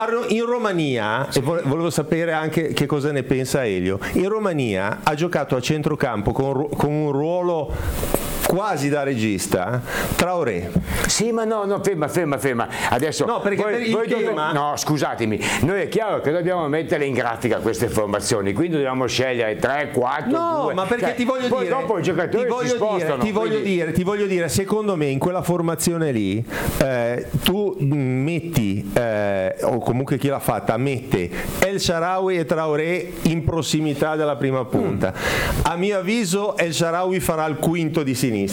In Romania, e volevo sapere anche che cosa ne pensa Elio, in Romania ha giocato a centrocampo con un ruolo quasi da regista, Traoré. Sì, ma no, ferma. Adesso no, perché voi no, scusatemi, noi è chiaro che dobbiamo mettere in grafica queste formazioni, quindi dobbiamo scegliere 3, 4, no, 2. ma perché ti voglio poi dire, dopo i giocatori si spostano. Ti voglio dire, secondo me in quella formazione lì tu metti, o comunque chi l'ha fatta, mette El Shaarawy e Traoré in prossimità della prima punta. A mio avviso El Shaarawy farà il quinto di sinistra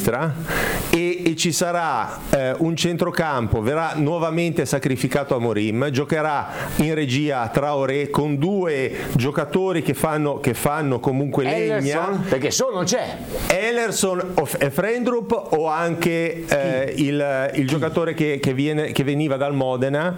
e ci sarà un centrocampo, verrà nuovamente sacrificato Amorim, giocherà in regia Traoré con 2 giocatori che fanno comunque legna, perché non c'è Ellerson e Frendrup, o anche il giocatore che veniva dal Modena,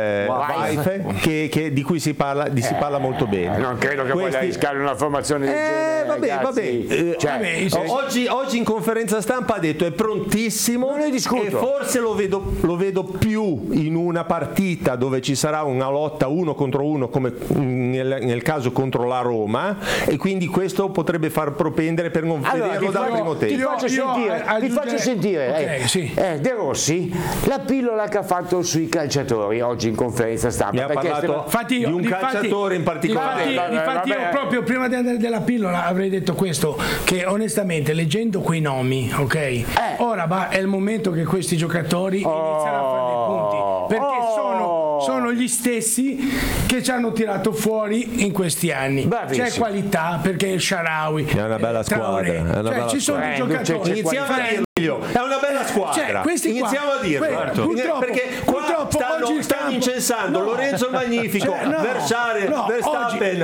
Waife, di cui si parla molto bene. Non credo che voglia rischiare una formazione del genere. Oggi in conferenza stampa ha detto è prontissimo, e forse lo vedo più in una partita dove ci sarà una lotta 1 contro 1 come nel caso contro la Roma, e quindi questo potrebbe far propendere per non vederlo dal primo tempo. Ti faccio sentire De Rossi la pillola che ha fatto sui calciatori oggi in conferenza stampa. Mi ha parlato di un calciatore in particolare. Infatti io proprio prima di andare della pillola avrei detto questo, che onestamente leggendo quei nomi, ora è il momento che questi giocatori iniziano a fare dei punti, perché sono gli stessi che ci hanno tirato fuori in questi anni. Bravissimo. C'è qualità, perché il Shaarawy è una bella squadra, ci sono dei giocatori. Iniziamo a dirlo. È una bella squadra. Iniziamo a dirlo. Perché qua stanno incensando Lorenzo il Magnifico, Verstappen.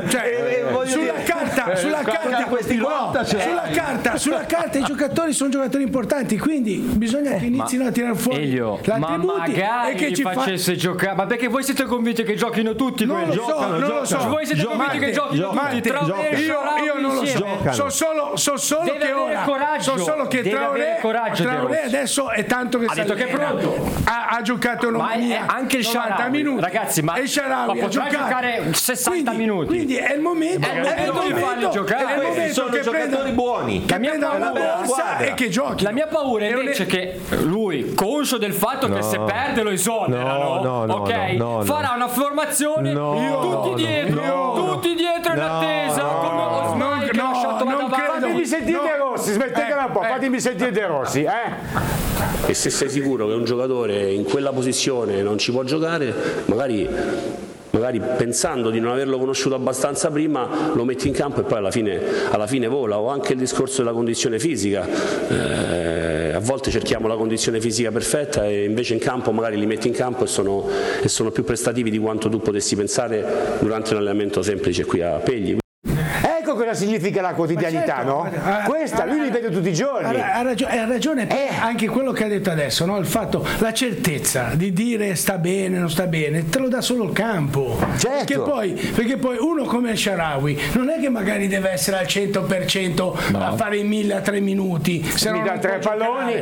Sulla carta i giocatori sono giocatori importanti, quindi bisogna che inizino a tirare fuori Elio, ma magari che ci facesse giocare. Ma perché voi siete convinti che giochino tutti? Non lo so. Voi siete convinti che giochino tutti? Io non lo so. So solo che ora Traoré adesso è tanto che ha detto che è pronto. Ha giocato in Romania anche il 90 minuti. Ragazzi, ma potrà giocare 60 minuti. Quindi è il momento di farli giocare. Sono giocatori buoni. La mia paura è che giochi. La mia paura è invece che lui, conscio del fatto che se perde lo esonerano, farà una formazione tutti dietro in attesa con Osmai che ha lasciato Fatemi sentire De Rossi, smettetela un po', fatemi sentire De Rossi, E se sei sicuro che un giocatore in quella posizione non ci può giocare, magari pensando di non averlo conosciuto abbastanza prima lo metti in campo e poi alla fine vola. O anche il discorso della condizione fisica, a volte cerchiamo la condizione fisica perfetta e invece in campo magari li metti in campo e sono più prestativi di quanto tu potessi pensare durante un allenamento semplice qui a Pegli. Ecco cosa significa la quotidianità, no? Questa lui li vede tutti i giorni. Ha ragione anche quello che ha detto adesso, no? Il fatto, la certezza di dire sta bene, non sta bene, te lo dà solo il campo. Certo. Perché poi uno come il Shaarawy non è che magari deve essere al 100% a fare i 1000 a 3 minuti. Se mi dà 3 palloni,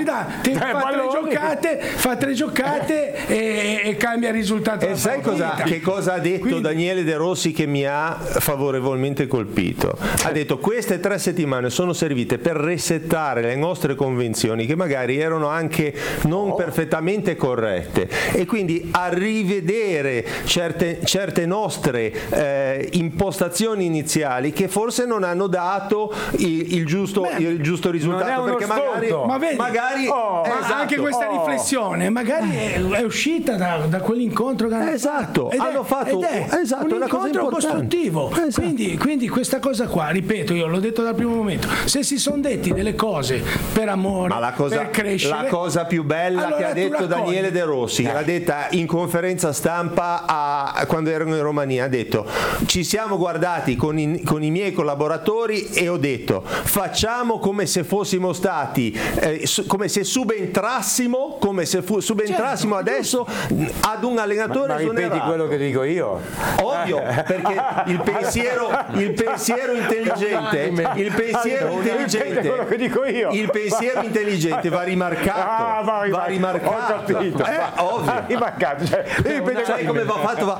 fa 3 giocate e cambia il risultato. E sai che cosa ha detto Daniele De Rossi che mi ha favorevolmente colpito? Ha detto: queste 3 settimane sono servite per resettare le nostre convenzioni che magari erano anche non perfettamente corrette, e quindi a rivedere certe nostre impostazioni iniziali che forse non hanno dato il giusto risultato, perché magari anche questa riflessione magari è uscita da quell'incontro hanno fatto un incontro costruttivo. Quindi questa cosa qua, ripeto, io l'ho detto dal primo momento, se si sono detti delle cose per amore, per crescere, la cosa più bella che ha detto Daniele De Rossi, l'ha detta in conferenza stampa quando erano in Romania, ha detto: ci siamo guardati con i miei collaboratori e ho detto facciamo come se fossimo stati come se subentrassimo adesso ad un allenatore ma ripeti quello che dico io, ovvio, perché il pensiero pensiero intelligente, il pensiero intelligente, quello che dico io. Il pensiero intelligente va rimarcato. Va rimarcato. Ovvio. Rimarcato. Sai come va fatto?